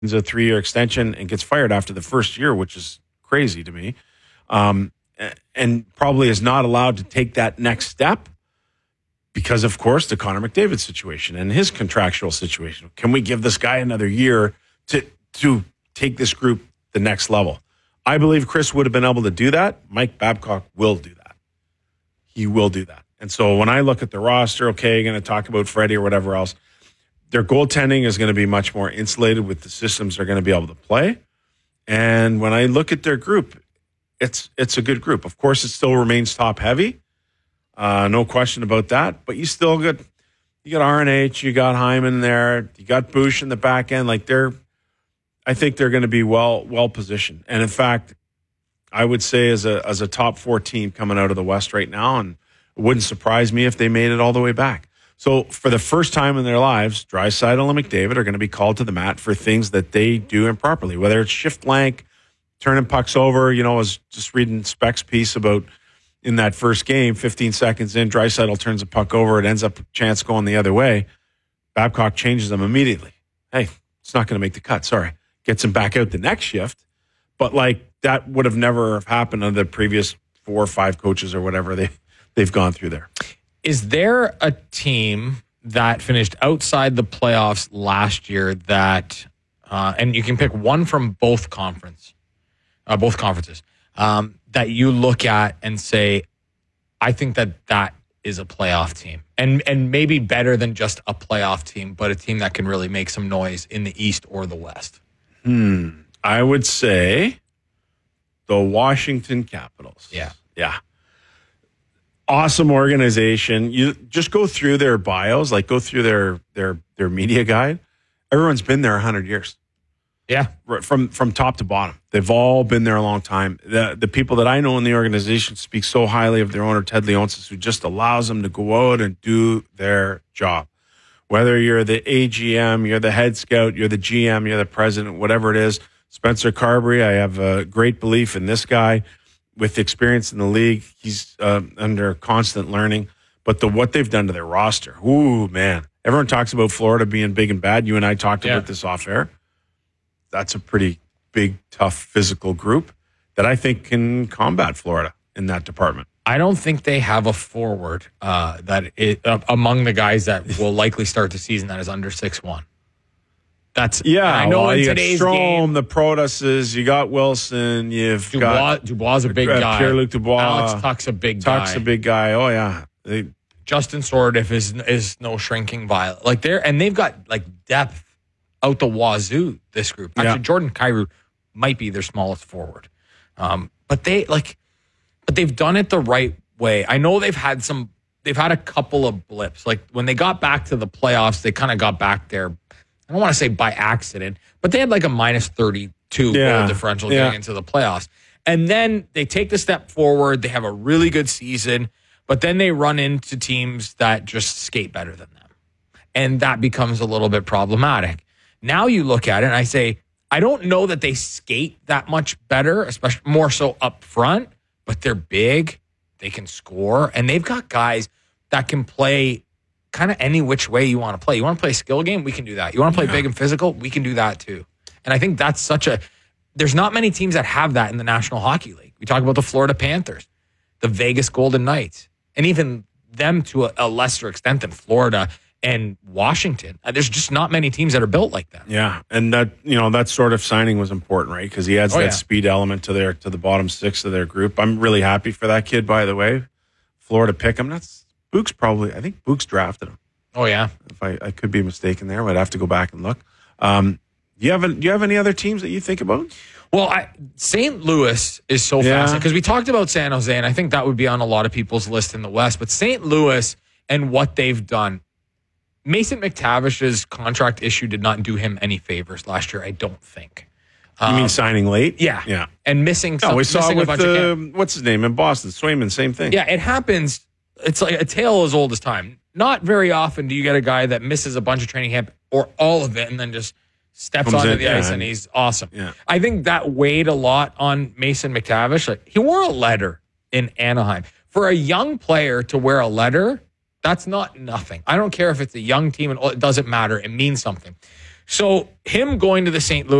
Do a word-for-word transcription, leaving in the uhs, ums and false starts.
a three-year extension and gets fired after the first year, which is crazy to me, um, and probably is not allowed to take that next step because, of course, the Connor McDavid situation and his contractual situation. Can we give this guy another year to to take this group the next level? I believe Chris would have been able to do that. Mike Babcock will do that. He will do that. And so when I look at the roster, okay, going to talk about Freddie or whatever else, their goaltending is going to be much more insulated with the systems they're going to be able to play. And when I look at their group, it's it's a good group. Of course, it still remains top heavy. Uh, no question about that. But you still got you got R N H, you got Hyman there, you got Bush in the back end. Like they're, I think they're going to be well well positioned. And in fact, I would say as a as a top four team coming out of the West right now, and it wouldn't surprise me if they made it all the way back. So for the first time in their lives, Draisaitl and McDavid are going to be called to the mat for things that they do improperly, whether it's shift length, turning pucks over. You know, I was just reading Specs piece about in that first game, fifteen seconds in, Draisaitl turns a puck over. It ends up a chance going the other way. Babcock changes them immediately. Hey, it's not going to make the cut. Sorry. Gets him back out the next shift. But like that would have never happened under the previous four or five coaches or whatever they, they've gone through there. Is there a team that finished outside the playoffs last year that, uh, and you can pick one from both conference, uh, both conferences, um, that you look at and say, I think that that is a playoff team, and and maybe better than just a playoff team, but a team that can really make some noise in the East or the West? Hmm. I would say the Washington Capitals. Yeah. Yeah. Awesome organization. You just go through their bios, like go through their their their media guide. Everyone's been there a hundred years. Yeah, right, from from top to bottom, they've all been there a long time. The the people that I know in the organization speak so highly of their owner Ted Leonsis, who just allows them to go out and do their job. Whether you're the A G M, you're the head scout, you're the G M, you're the president, whatever it is. Spencer Carberry, I have a great belief in this guy. With experience in the league, he's uh, under constant learning. But the what they've done to their roster, ooh, man. Everyone talks about Florida being big and bad. You and I talked yeah. about this off air. That's a pretty big, tough physical group that I think can combat Florida in that department. I don't think they have a forward uh, that is, uh, among the guys that will likely start the season that is under six one. That's yeah. I know well, in you today's got Strome, game, the Protuses, you got Wilson, you've Dubois, got Dubois a big uh, guy. Pierre-Luc Dubois, Alex Tuch's a big guy. Tuch's a big guy. Oh yeah, they, Justin Sordiff is is no shrinking violet. Like they're and they've got like depth out the wazoo. This group, actually, yeah. Jordan Kyrou might be their smallest forward, um, but they like, but they've done it the right way. I know they've had some. They've had a couple of blips. Like when they got back to the playoffs, they kind of got back there. I don't want to say by accident, but they had like a minus thirty-two yeah. goal differential yeah. getting into the playoffs. And then they take the step forward. They have a really good season, but then they run into teams that just skate better than them. And that becomes a little bit problematic. Now you look at it and I say, I don't know that they skate that much better, especially more so up front, but they're big. They can score. And they've got guys that can play kind of any which way you want to play. You want to play a skill game? We can do that. You want to play yeah. big and physical? We can do that too. And I think that's such a, there's not many teams that have that in the National Hockey League. We talk about the Florida Panthers, the Vegas Golden Knights, and even them to a, a lesser extent than Florida and Washington. There's just not many teams that are built like that. Yeah. And that, you know, that sort of signing was important, right? Because he adds oh, that yeah. speed element to their, to the bottom six of their group. I'm really happy for that kid, by the way. Florida pick him. That's, Book's probably, I think Book's drafted him. Oh, yeah. If I, I could be mistaken there, but I'd have to go back and look. Um, do you have a, do you have any other teams that you think about? Well, I, Saint Louis is so yeah. fascinating because we talked about San Jose, and I think that would be on a lot of people's list in the West. But Saint Louis and what they've done, Mason McTavish's contract issue did not do him any favors last year, I don't think. You um, mean signing late? Yeah. Yeah. And missing some. No, we saw missing with a bunch the, of what's his name in Boston, Swayman, same thing. Yeah, it happens. It's like a tale as old as time. Not very often do you get a guy that misses a bunch of training camp or all of it and then just steps Comes onto in, the yeah, ice and he's awesome. Yeah. I think that weighed a lot on Mason McTavish. Like, he wore a letter in Anaheim. For a young player to wear a letter, that's not nothing. I don't care if it's a young team, and it doesn't matter. It means something. So him going to the Saint Louis